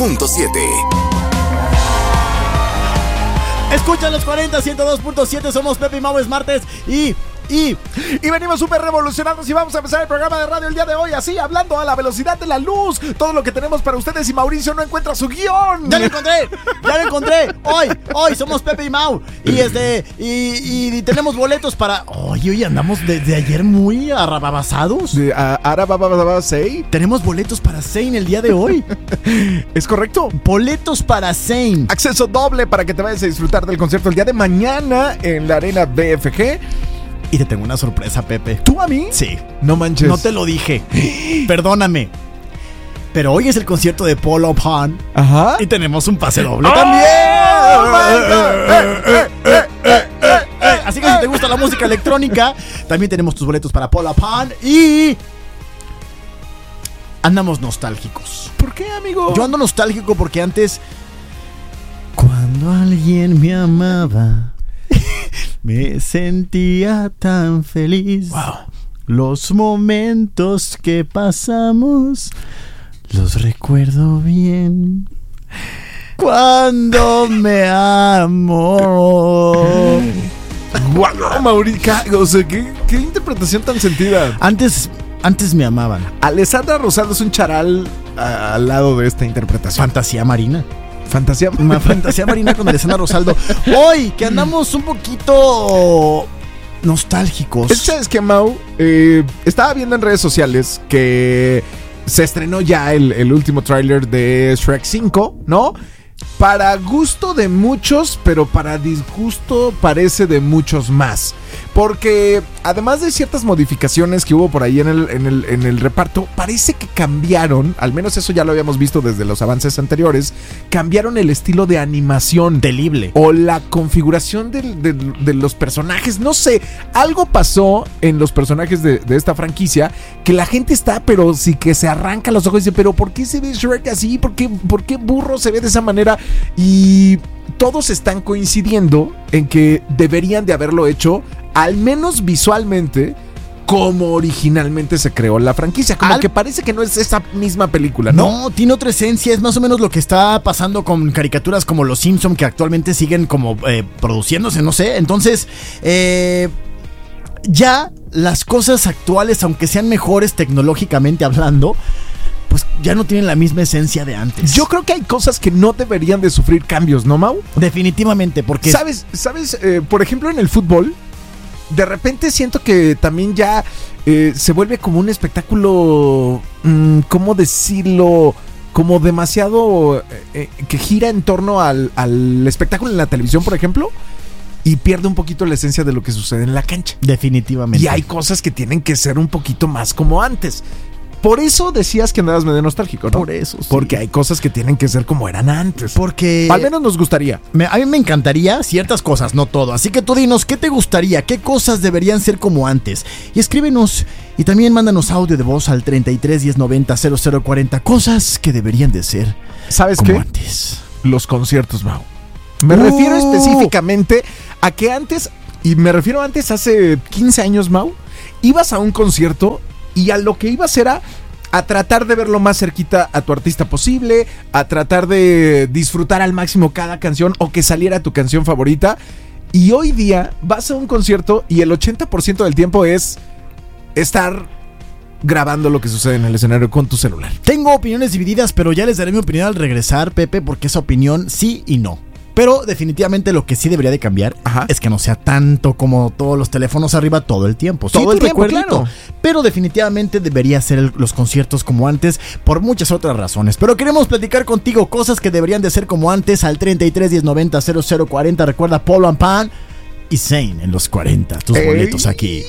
Escucha los 40, 102.7, somos Pepe y Mau, es martes y venimos súper revolucionados y vamos a empezar el programa de radio el día de hoy así, hablando a la velocidad de la luz, todo lo que tenemos para ustedes y Mauricio no encuentra su guión. Ya lo encontré, hoy somos Pepe y Mau y tenemos boletos para... Hoy andamos desde ayer muy arrababasados. Tenemos boletos para Zayn el día de hoy. ¿Es correcto? Boletos para Zayn. Acceso doble para que te vayas a disfrutar del concierto el día de mañana en la Arena BFG. Y te tengo una sorpresa, Pepe. ¿Tú a mí? Sí. No manches. No te lo dije. Perdóname. Pero hoy es el concierto de Paul Opan. Ajá. Y tenemos un pase doble también. Así que si te gusta la música electrónica, también tenemos tus boletos para Paul Opan. Y andamos nostálgicos. ¿Por qué, amigo? Yo ando nostálgico porque antes, cuando alguien me amaba, me sentía tan feliz. Wow. Los momentos que pasamos los recuerdo bien. Cuando me amo. Wow, Mauricio, o sea, ¿qué interpretación tan sentida? Antes me amaban. Alessandra Rosaldo es un charal al lado de esta interpretación. Fantasía marina. Fantasía marina con Alessandra Rosaldo. Hoy que andamos un poquito nostálgicos. ¿Sabes qué, Mau? Estaba viendo en redes sociales que se estrenó ya el último tráiler de Shrek 5, ¿no? Para gusto de muchos, pero para disgusto parece de muchos más. Porque además de ciertas modificaciones que hubo por ahí en el reparto, parece que cambiaron, al menos eso ya lo habíamos visto desde los avances anteriores, cambiaron el estilo de animación. Delible. O la configuración de los personajes. No sé, algo pasó en los personajes de esta franquicia que la gente está, pero sí que se arranca los ojos y dice, pero ¿por qué se ve Shrek así? ¿Por qué Burro se ve de esa manera? Y todos están coincidiendo en que deberían de haberlo hecho, al menos visualmente, como originalmente se creó la franquicia. Como que parece que no es esa misma película, ¿no? No, tiene otra esencia. Es más o menos lo que está pasando con caricaturas como Los Simpson, que actualmente siguen como produciéndose, no sé. Entonces, ya las cosas actuales, aunque sean mejores tecnológicamente hablando, pues ya no tienen la misma esencia de antes. Yo creo que hay cosas que no deberían de sufrir cambios, ¿no, Mau? Definitivamente, porque... ¿Sabes? Por ejemplo, en el fútbol, de repente siento que también ya se vuelve como un espectáculo, ¿cómo decirlo? Como demasiado que gira en torno al espectáculo en la televisión, por ejemplo, y pierde un poquito la esencia de lo que sucede en la cancha. Definitivamente. Y hay cosas que tienen que ser un poquito más como antes. Por eso decías que andabas medio nostálgico, ¿no? Por eso, sí. Porque hay cosas que tienen que ser como eran antes. Porque... al menos nos gustaría. A mí me encantaría ciertas cosas, no todo. Así que tú dinos, ¿qué te gustaría? ¿Qué cosas deberían ser como antes? Y escríbenos y también mándanos audio de voz al 33 10 90 0040. Cosas que deberían de ser, ¿sabes como qué? antes. Los conciertos, Mau. Me refiero específicamente a que antes, y me refiero antes hace 15 años, Mau, ibas a un concierto y a lo que ibas era a tratar de ver lo más cerquita a tu artista posible, a tratar de disfrutar al máximo cada canción o que saliera tu canción favorita. Y hoy día vas a un concierto y el 80% del tiempo es estar grabando lo que sucede en el escenario con tu celular. Tengo opiniones divididas, pero ya les daré mi opinión al regresar, Pepe, porque esa opinión sí y no. Pero definitivamente lo que sí debería de cambiar es que no sea tanto como todos los teléfonos arriba todo el tiempo. Todo el tiempo, claro. Pero definitivamente debería ser los conciertos como antes por muchas otras razones. Pero queremos platicar contigo cosas que deberían de ser como antes al 33 10 90 0040. Recuerda Paul and Pan y Zayn en los 40. Tus boletos aquí.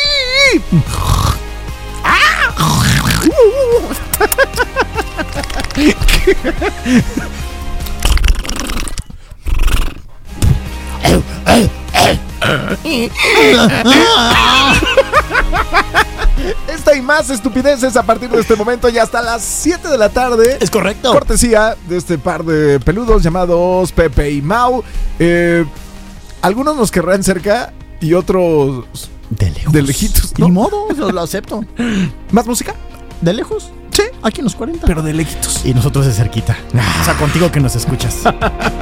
Esta y más estupideces a partir de este momento y hasta las 7 de la tarde. Es correcto. Cortesía de este par de peludos llamados Pepe y Mau. Algunos nos querrán cerca y otros de lejos. De lejitos, ¿no? Ni modo, lo acepto. ¿Más música? ¿De lejos? Sí, aquí en los 40. Pero de lejitos. Y nosotros de cerquita. O sea, contigo que nos escuchas.